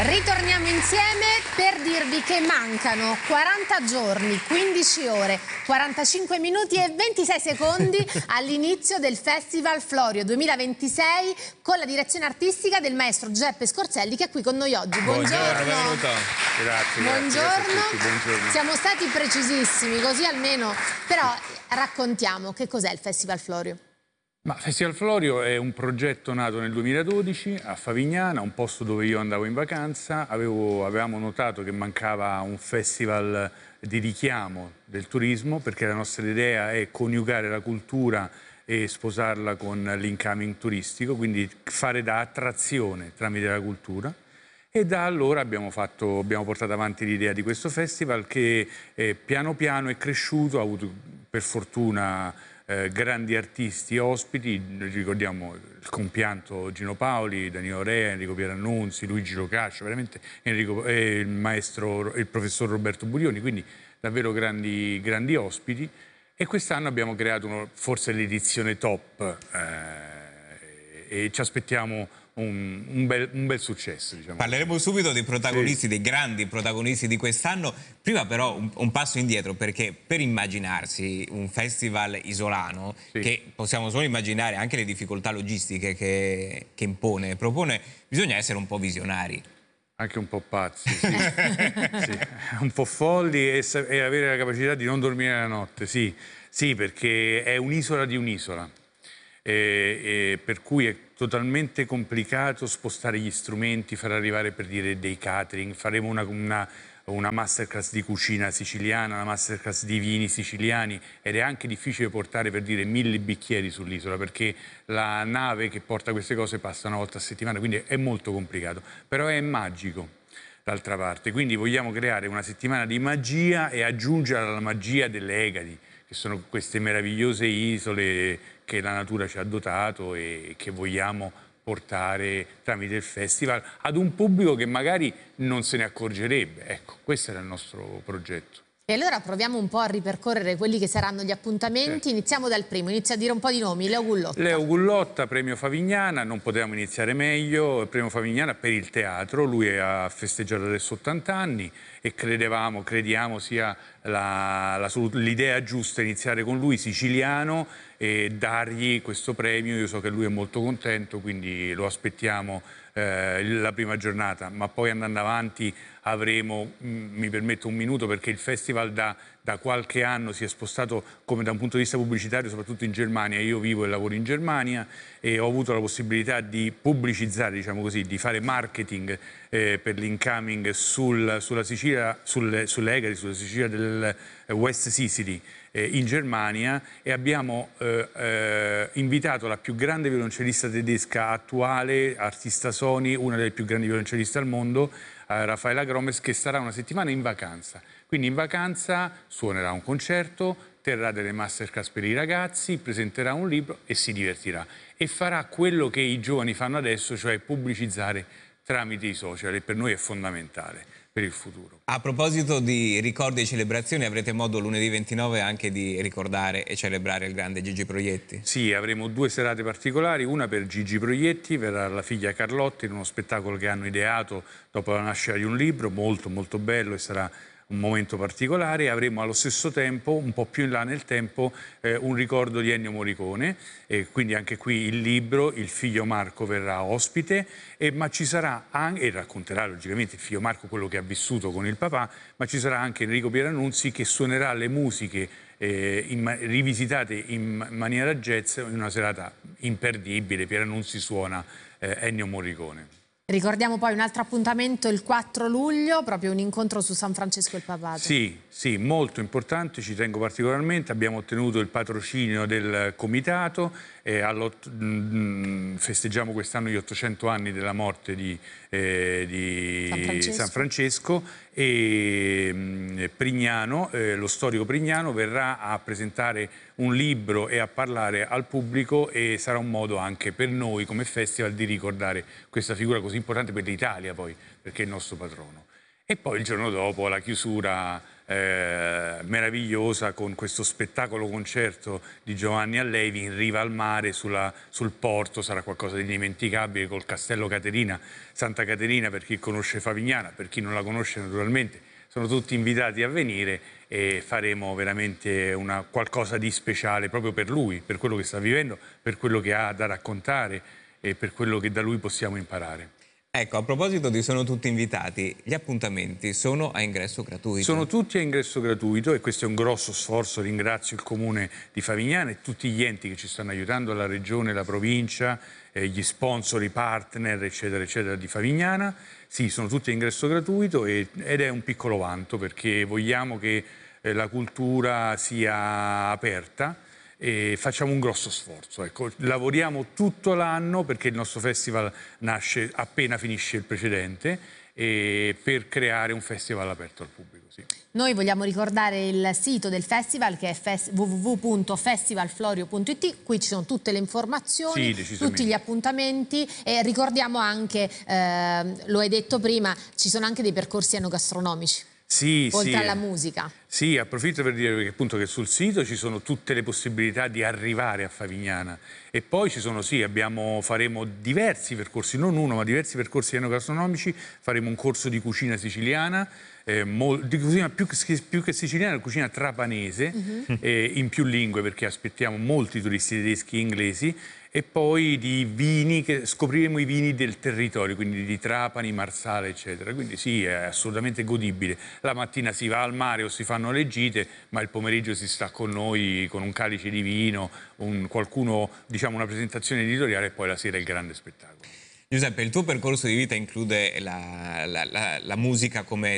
Ritorniamo insieme per dirvi che mancano 40 giorni, 15 ore, 45 minuti e 26 secondi all'inizio del Festival Florio 2026 con la direzione artistica del maestro Geppe Scorzelli, che è qui con noi oggi. Buongiorno. Benvenuto. Grazie. Buongiorno. Siamo stati precisissimi, così almeno. Però raccontiamo che cos'è il Festival Florio. Ma Festival Florio è un progetto nato nel 2012 a Favignana, un posto dove io andavo in vacanza. Avevamo notato che mancava un festival di richiamo del turismo, perché la nostra idea è coniugare la cultura e sposarla con l'incoming turistico, quindi fare da attrazione tramite la cultura. E da allora abbiamo portato avanti l'idea di questo festival che piano piano è cresciuto, ha avuto per fortuna grandi artisti ospiti. Ricordiamo il compianto Gino Paoli, Danilo Rea, Enrico Pierannunzi, Luigi Locascio, veramente il professor Roberto Burioni, quindi davvero grandi ospiti. E quest'anno abbiamo creato forse l'edizione top e ci aspettiamo un bel successo, diciamo. Parleremo subito dei protagonisti, sì, dei grandi protagonisti di quest'anno. Prima però un passo indietro, perché per immaginarsi un festival isolano, sì, che possiamo solo immaginare anche le difficoltà logistiche che propone, bisogna essere un po' visionari. Anche un po' pazzi, sì. Sì. Un po' folli e avere la capacità di non dormire la notte, sì, perché è un'isola di un'isola. Per cui è totalmente complicato spostare gli strumenti, far arrivare, per dire, dei catering. Faremo una masterclass di cucina siciliana, una masterclass di vini siciliani, ed è anche difficile portare, per dire, 1000 bicchieri sull'isola, perché la nave che porta queste cose passa una volta a settimana, quindi è molto complicato, però è magico d'altra parte. Quindi vogliamo creare una settimana di magia e aggiungere alla magia delle Egadi, che sono queste meravigliose isole che la natura ci ha dotato e che vogliamo portare tramite il festival ad un pubblico che magari non se ne accorgerebbe. Ecco, questo era il nostro progetto. E allora proviamo un po' a ripercorrere quelli che saranno gli appuntamenti. Certo. Iniziamo dal primo, inizia a dire un po' di nomi. Leo Gullotta. Leo Gullotta, premio Favignana, non potevamo iniziare meglio, premio Favignana per il teatro. Lui ha festeggiato adesso 80 anni e crediamo sia l'idea giusta iniziare con lui, siciliano, e dargli questo premio. Io so che lui è molto contento, quindi lo aspettiamo la prima giornata, ma poi andando avanti avremo, mi permetto un minuto, perché il festival da qualche anno si è spostato come da un punto di vista pubblicitario, soprattutto in Germania. Io vivo e lavoro in Germania e ho avuto la possibilità di pubblicizzare, diciamo così, di fare marketing per l'incoming sulla Sicilia, sulle Egadi, sulla Sicilia del West Sicily, in Germania, e abbiamo invitato la più grande violoncellista tedesca attuale, artista Sony, una delle più grandi violoncelliste al mondo, Raffaella Gromes, che starà una settimana in vacanza. Quindi in vacanza suonerà un concerto, terrà delle masterclass per i ragazzi, presenterà un libro e si divertirà. E farà quello che i giovani fanno adesso, cioè pubblicizzare tramite i social, e per noi è fondamentale per il futuro. A proposito di ricordi e celebrazioni, avrete modo lunedì 29 anche di ricordare e celebrare il grande Gigi Proietti? Sì, avremo 2 serate particolari, una per Gigi Proietti, verrà la figlia Carlotta in uno spettacolo che hanno ideato dopo la nascita di un libro, molto molto bello, e sarà un momento particolare. E avremo allo stesso tempo, un po' più in là nel tempo, un ricordo di Ennio Morricone, e quindi anche qui il libro, il figlio Marco verrà ospite, ma ci sarà anche, e racconterà logicamente il figlio Marco quello che ha vissuto con il papà, ma ci sarà anche Enrico Pierannunzi che suonerà le musiche rivisitate in maniera jazz, in una serata imperdibile. Pierannunzi suona Ennio Morricone. Ricordiamo poi un altro appuntamento il 4 luglio, proprio un incontro su San Francesco il Papato. Sì, molto importante, ci tengo particolarmente. Abbiamo ottenuto il patrocinio del comitato, festeggiamo quest'anno gli 800 anni della morte di San Francesco, e Prignano, lo storico Prignano, verrà a presentare un libro e a parlare al pubblico, e sarà un modo anche per noi come festival di ricordare questa figura così importante per l'Italia, poi, perché è il nostro patrono. E poi il giorno dopo la chiusura meravigliosa con questo spettacolo concerto di Giovanni Allevi in riva al mare sul porto. Sarà qualcosa di indimenticabile, col Castello Caterina, Santa Caterina per chi conosce Favignana, per chi non la conosce naturalmente sono tutti invitati a venire, e faremo veramente qualcosa di speciale proprio per lui, per quello che sta vivendo, per quello che ha da raccontare e per quello che da lui possiamo imparare. Ecco, a proposito di sono tutti invitati, gli appuntamenti sono a ingresso gratuito? Sono tutti a ingresso gratuito e questo è un grosso sforzo. Ringrazio il Comune di Favignana e tutti gli enti che ci stanno aiutando, la Regione, la Provincia, gli sponsor, i partner, eccetera, eccetera, di Favignana. Sì, sono tutti a ingresso gratuito ed è un piccolo vanto, perché vogliamo che la cultura sia aperta. E facciamo un grosso sforzo, ecco. Lavoriamo tutto l'anno, perché il nostro festival nasce appena finisce il precedente, per creare un festival aperto al pubblico. Sì. Noi vogliamo ricordare il sito del festival, che è www.festivalflorio.it. Qui ci sono tutte le informazioni, sì, tutti gli appuntamenti, e ricordiamo anche, lo hai detto prima, ci sono anche dei percorsi enogastronomici. Sì, oltre alla musica. Sì, approfitto per dire che, appunto, che sul sito ci sono tutte le possibilità di arrivare a Favignana, e poi ci sono, faremo diversi percorsi, non uno ma diversi percorsi enogastronomici. Faremo un corso di cucina siciliana, di cucina più che siciliana, cucina trapanese, in più lingue, perché aspettiamo molti turisti tedeschi e inglesi. E poi di vini, che scopriremo i vini del territorio, quindi di Trapani, Marsala, eccetera. Quindi sì, è assolutamente godibile. La mattina si va al mare o si fanno le gite, ma il pomeriggio si sta con noi con un calice di vino, qualcuno, diciamo, una presentazione editoriale, e poi la sera il grande spettacolo. Giuseppe, il tuo percorso di vita include la musica come